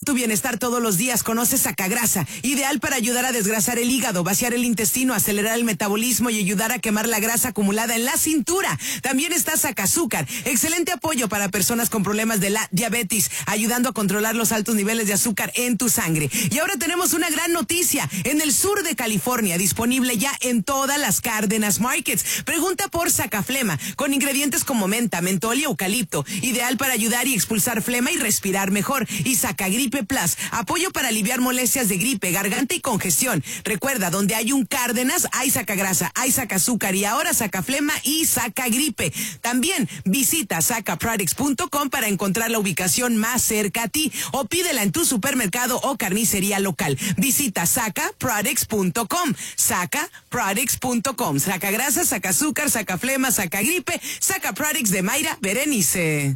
tu bienestar todos los días. Conoce Sacagrasa, ideal para ayudar a desgrasar el hígado, vaciar el intestino, acelerar el metabolismo y ayudar a quemar la grasa acumulada en la cintura. También está Sacazúcar, excelente apoyo para personas con problemas de la diabetes, ayudando a controlar los altos niveles de azúcar en tu sangre. Y ahora tenemos una gran noticia. En el sur de California, disponible ya en todas las Cárdenas Markets. Pregunta por Sacaflema, con ingredientes como menta, mentol y eucalipto, ideal para ayudar y expulsar flema y respirar mejor. Y Sacagripe Plus, apoyo para aliviar molestias de gripe, garganta y congestión. Recuerda, donde hay un Cárdenas, hay Sacagrasa, hay Sacazúcar y ahora Sacaflema y Sacagripe. También visita sacaproducts.com para encontrar la ubicación más cerca a ti o pídela en tu supermercado o carnicería local. Visita sacaproducts.com, sacaproducts.com. Sacagrasa, Sacazúcar, Sacaflema, Sacagripe, Sacaproducts de Mayra Berenice.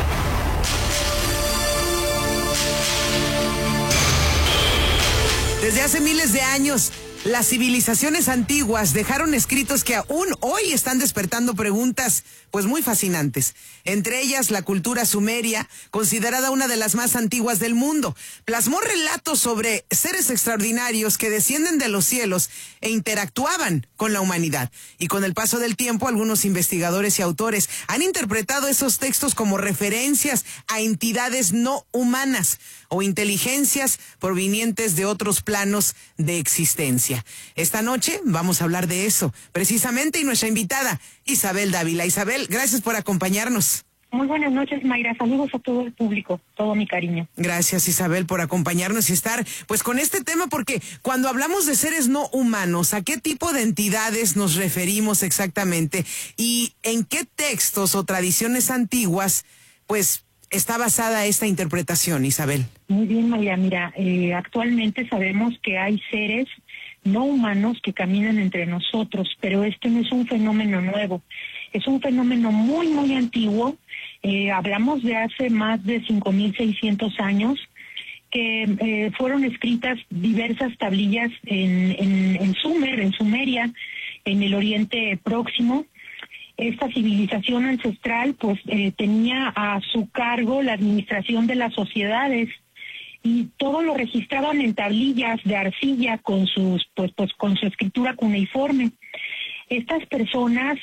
Desde hace miles de años, las civilizaciones antiguas dejaron escritos que aún hoy están despertando preguntas pues muy fascinantes. Entre ellas, la cultura sumeria, considerada una de las más antiguas del mundo, plasmó relatos sobre seres extraordinarios que descienden de los cielos e interactuaban con la humanidad. Y con el paso del tiempo, algunos investigadores y autores han interpretado esos textos como referencias a entidades no humanas o inteligencias provenientes de otros planos de existencia. Esta noche vamos a hablar de eso, precisamente, y nuestra invitada, Isabel Dávila. Isabel, gracias por acompañarnos. Muy buenas noches, Mayra. Saludos a todo el público, todo mi cariño. Gracias, Isabel, por acompañarnos y estar pues con este tema, porque cuando hablamos de seres no humanos, ¿a qué tipo de entidades nos referimos exactamente? ¿Y en qué textos o tradiciones antiguas pues está basada esta interpretación, Isabel? Muy bien, Mayra. Mira, actualmente sabemos que hay seres no humanos que caminan entre nosotros, pero este no es un fenómeno nuevo. Es un fenómeno muy, muy antiguo. Hablamos de hace más de 5.600 años, que fueron escritas diversas tablillas en Sumeria, en el Oriente Próximo. Esta civilización ancestral pues tenía a su cargo la administración de las sociedades y todo lo registraban en tablillas de arcilla con su escritura cuneiforme. Estas personas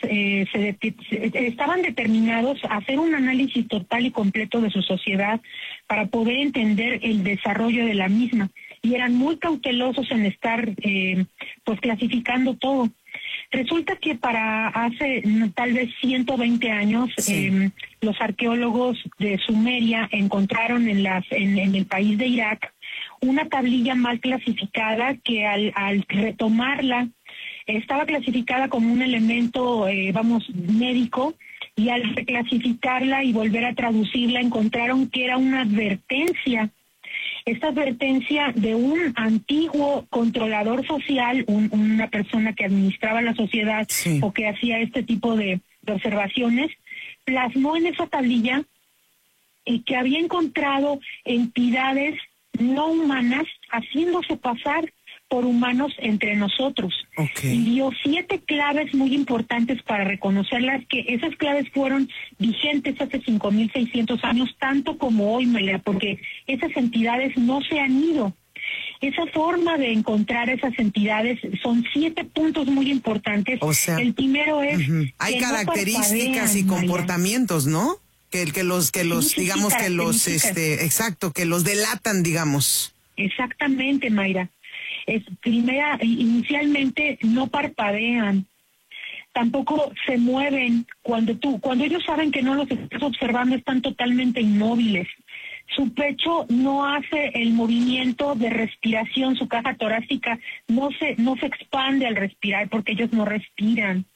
estaban determinados a hacer un análisis total y completo de su sociedad para poder entender el desarrollo de la misma, y eran muy cautelosos en estar clasificando todo. Resulta que para hace tal vez 120 años, sí, los arqueólogos de Sumeria encontraron en el país de Irak una tablilla mal clasificada que al retomarla estaba clasificada como un elemento, médico, y al reclasificarla y volver a traducirla encontraron que era una advertencia. Esta advertencia de un antiguo controlador social, una persona que administraba la sociedad, sí, o que hacía este tipo de observaciones, plasmó en esa tablilla que había encontrado entidades no humanas haciéndose pasar por humanos entre nosotros. Okay. Y dio 7 claves muy importantes para reconocerlas, que esas claves fueron vigentes hace 5.600 años, tanto como hoy, Melia, porque esas entidades no se han ido. Esa forma de encontrar esas entidades son 7 puntos muy importantes. O sea, el primero es... Hay características y comportamientos, ¿no? Que los digamos, que los, exacto, que los delatan, digamos. Exactamente, Mayra. Inicialmente no parpadean, tampoco se mueven. Cuando ellos saben que no los estás observando, están totalmente inmóviles. Su pecho no hace el movimiento de respiración, su caja torácica no se expande al respirar porque ellos no respiran.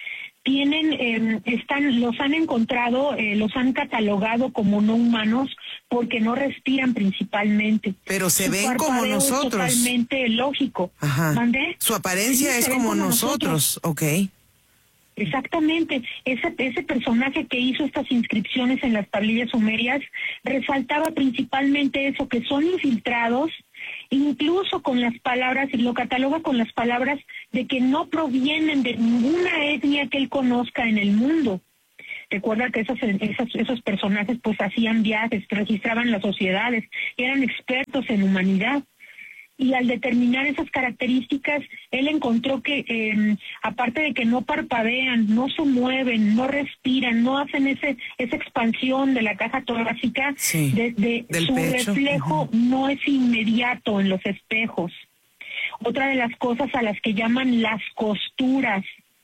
Los han encontrado, los han catalogado como no humanos porque no respiran principalmente. Pero se ven como nosotros. Es totalmente lógico. Ajá. ¿Mandé? Su apariencia sí, es como nosotros. Ok. Exactamente. Ese personaje que hizo estas inscripciones en las tablillas sumerias resaltaba principalmente eso, que son infiltrados, incluso con las palabras, y lo cataloga con las palabras de que no provienen de ninguna etnia que él conozca en el mundo, Recuerda que esos personajes pues hacían viajes, registraban las sociedades, eran expertos en humanidad. Y al determinar esas características, él encontró que aparte de que no parpadean, no se mueven, no respiran, no hacen esa expansión de la caja torácica, sí, su pecho. reflejo no es inmediato en los espejos. Otra de las cosas a las que llaman las costuras,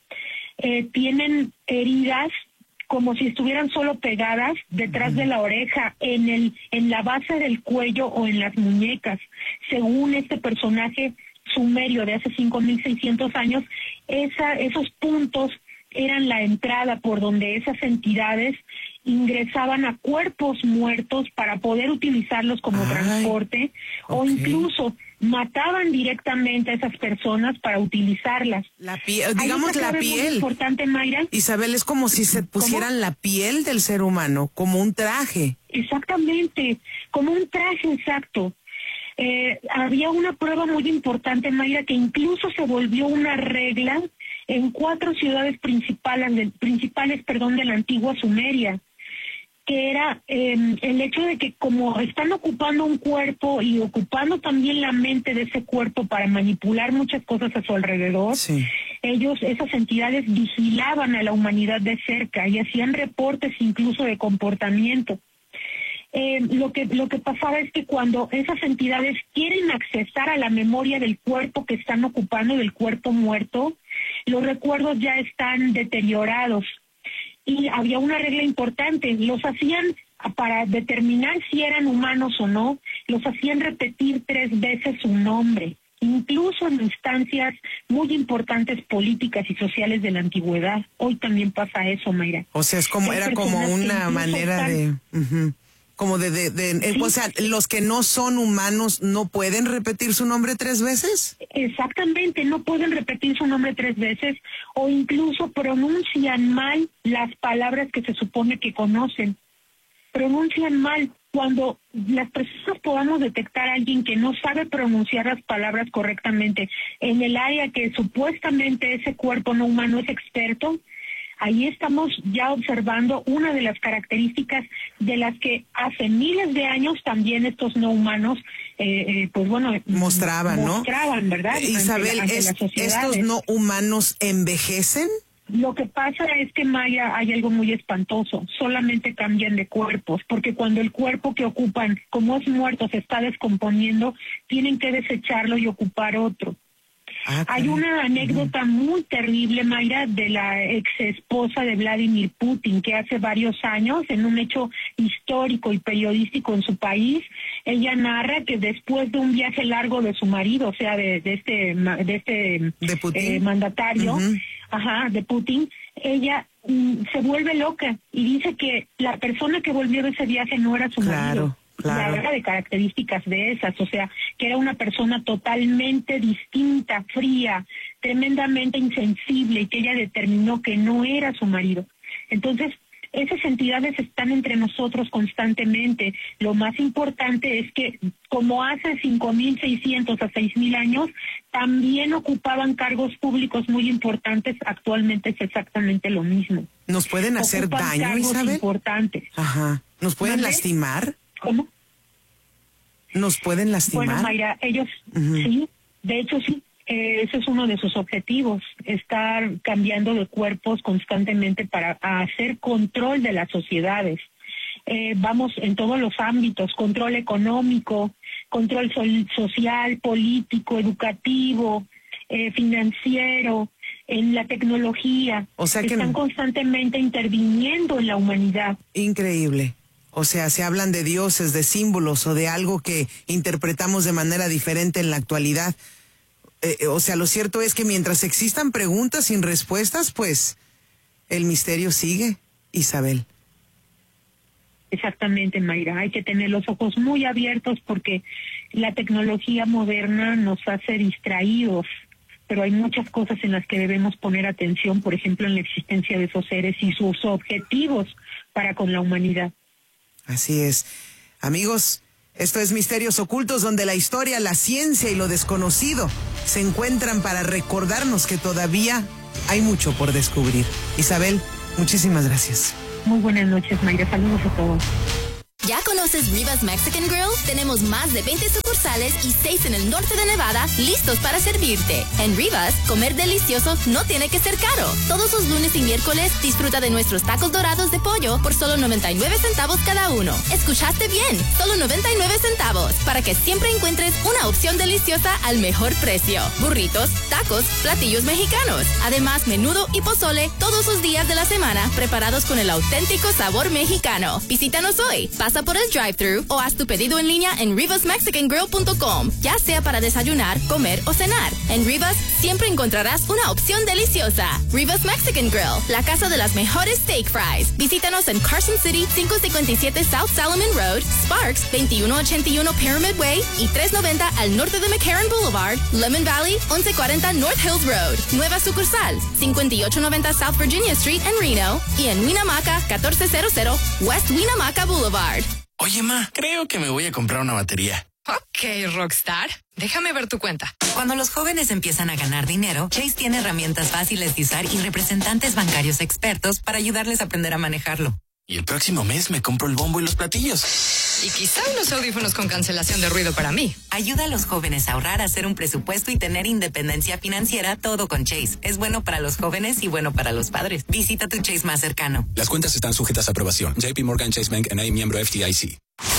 tienen heridas como si estuvieran solo pegadas detrás de la oreja, en la base del cuello o en las muñecas. Según este personaje sumerio de hace 5.600 años, esos puntos eran la entrada por donde esas entidades ingresaban a cuerpos muertos para poder utilizarlos como transporte, o incluso mataban directamente a esas personas para utilizarlas. La piel, digamos la piel. Muy importante, Mayra. Isabel, es como si se pusieran la piel del ser humano, como un traje. Exactamente, como un traje, exacto. Había una prueba muy importante, Mayra, que incluso se volvió una regla en 4 ciudades principales de la antigua Sumeria, que era el hecho de que como están ocupando un cuerpo y ocupando también la mente de ese cuerpo para manipular muchas cosas a su alrededor, sí, esas entidades vigilaban a la humanidad de cerca y hacían reportes incluso de comportamiento. Lo que pasaba es que cuando esas entidades quieren accesar a la memoria del cuerpo que están ocupando, del cuerpo muerto, los recuerdos ya están deteriorados. Y había una regla importante, los hacían, para determinar si eran humanos o no, los hacían repetir 3 veces su nombre, incluso en instancias muy importantes políticas y sociales de la antigüedad. Hoy también pasa eso, Mayra. O sea, era como una manera de... Como sí. O sea, los que no son humanos no pueden repetir su nombre 3 veces. Exactamente, no pueden repetir su nombre 3 veces, o incluso pronuncian mal las palabras que se supone que conocen. Pronuncian mal. Cuando las personas podamos detectar a alguien que no sabe pronunciar las palabras correctamente en el área que supuestamente ese cuerpo no humano es experto, ahí estamos ya observando una de las características de las que hace miles de años también estos no humanos, mostraban, ¿no? ¿Verdad? Isabel, ¿estos no humanos envejecen? Lo que pasa es que, Maya, hay algo muy espantoso, solamente cambian de cuerpos, porque cuando el cuerpo que ocupan, como es muerto, se está descomponiendo, tienen que desecharlo y ocupar otro. Hay una anécdota muy terrible, Mayra, de la ex esposa de Vladimir Putin, que hace varios años, en un hecho histórico y periodístico en su país, ella narra que después de un viaje largo de su marido, o sea, de Putin, mandatario, de Putin, ella se vuelve loca y dice que la persona que volvió de ese viaje no era su marido. La verdad, de características de esas, o sea, que era una persona totalmente distinta, fría, tremendamente insensible, y que ella determinó que no era su marido. Entonces, esas entidades están entre nosotros constantemente. Lo más importante es que, como hace 5.600 a 6.000 años, también ocupaban cargos públicos muy importantes. Actualmente es exactamente lo mismo. ¿Nos pueden hacer daño, Isabel? Importantes. ¿Nos pueden lastimar? ¿Cómo? ¿Nos pueden lastimar? Bueno, Mayra, ellos sí, de hecho sí, ese es uno de sus objetivos, estar cambiando de cuerpos constantemente para hacer control de las sociedades. Vamos en todos los ámbitos, control económico, control social, político, educativo, financiero, en la tecnología. O sea que están constantemente interviniendo en la humanidad. Increíble. O sea, se hablan de dioses, de símbolos o de algo que interpretamos de manera diferente en la actualidad. O sea, lo cierto es que mientras existan preguntas sin respuestas, pues el misterio sigue, Isabel. Exactamente, Mayra. Hay que tener los ojos muy abiertos porque la tecnología moderna nos hace distraídos, pero hay muchas cosas en las que debemos poner atención, por ejemplo, en la existencia de esos seres y sus objetivos para con la humanidad. Así es. Amigos, esto es Misterios Ocultos, donde la historia, la ciencia y lo desconocido se encuentran para recordarnos que todavía hay mucho por descubrir. Isabel, muchísimas gracias. Muy buenas noches, Mayra. Saludos a todos. ¿Ya conoces Rivas Mexican Grill? Tenemos más de 20 sucursales y 6 en el norte de Nevada listos para servirte. En Rivas, comer delicioso no tiene que ser caro. Todos los lunes y miércoles disfruta de nuestros tacos dorados de pollo por solo 99 centavos cada uno. ¿Escuchaste bien? Solo 99 centavos para que siempre encuentres una opción deliciosa al mejor precio. Burritos, tacos, platillos mexicanos. Además, menudo y pozole todos los días de la semana preparados con el auténtico sabor mexicano. Visítanos hoy. Pasa por el drive-thru o haz tu pedido en línea en rivasmexicangrill.com, ya sea para desayunar, comer o cenar. En Rivas siempre encontrarás una opción deliciosa. Rivas Mexican Grill, la casa de las mejores steak fries. Visítanos en Carson City, 557 South Salomon Road, Sparks, 2181 Pyramid Way y 390 al norte de McCarran Boulevard, Lemon Valley, 1140 North Hills Road. Nueva sucursal, 5890 South Virginia Street en Reno y en Winamaca, 1400 West Winamaca Boulevard. Oye, ma, creo que me voy a comprar una batería. Ok, Rockstar. Déjame ver tu cuenta. Cuando los jóvenes empiezan a ganar dinero, Chase tiene herramientas fáciles de usar y representantes bancarios expertos para ayudarles a aprender a manejarlo. Y el próximo mes me compro el bombo y los platillos. Y quizá unos audífonos con cancelación de ruido para mí. Ayuda a los jóvenes a ahorrar, a hacer un presupuesto y tener independencia financiera, todo con Chase. Es bueno para los jóvenes y bueno para los padres. Visita tu Chase más cercano. Las cuentas están sujetas a aprobación. JP Morgan Chase Bank N.A., miembro FDIC.